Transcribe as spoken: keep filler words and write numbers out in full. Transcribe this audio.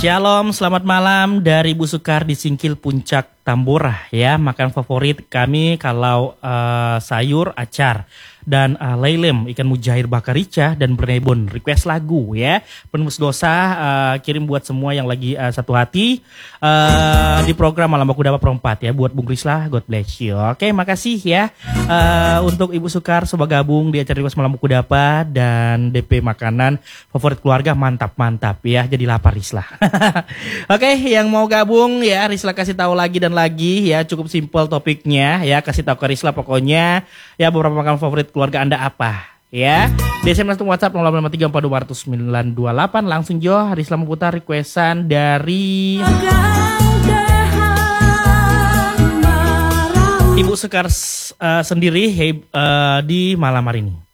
Shalom, selamat malam dari Bu Sukar di Singkil Puncak Tambora ya. Makan favorit kami kalau uh, sayur acar dan uh, lelem ikan mujair bakar rica dan bernebon. Request lagu ya. Penembus dosa uh, kirim buat semua yang lagi uh, satu hati uh, di program Malam Baku Dapat Perempat ya. Buat Bung Rislah, God bless you. Oke, makasih ya uh, untuk Ibu Sukar sobat gabung di acara Request Malam Baku Dapat dan D P makanan favorit keluarga mantap-mantap ya. Jadi lapar Rislah. Oke, yang mau gabung ya Rislah kasih tahu lagi dan lagi ya, cukup simpel topiknya ya, kasih tahu ke Rislah pokoknya ya beberapa makanan favorit keluarga Anda apa ya. D S M langsung WhatsApp nol delapan tiga empat dua sembilan dua delapan langsung Jo Rislah memutar requestan dari Ibu Sekar uh, sendiri hey, uh, di malam hari ini.